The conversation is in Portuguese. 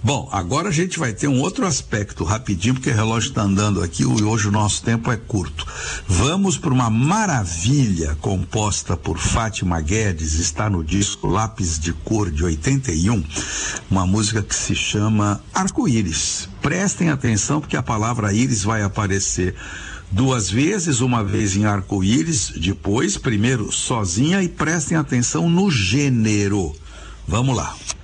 Bom, agora a gente vai ter um outro aspecto rapidinho, porque o relógio está andando aqui e hoje o nosso tempo é curto. Vamos para uma maravilha composta por Fátima Guedes, está no disco Lápis de Cor de 81, uma música que se chama Arco-Íris. Prestem atenção porque a palavra íris vai aparecer 2 vezes, uma vez em arco-íris, depois, primeiro sozinha, e prestem atenção no gênero. Vamos lá.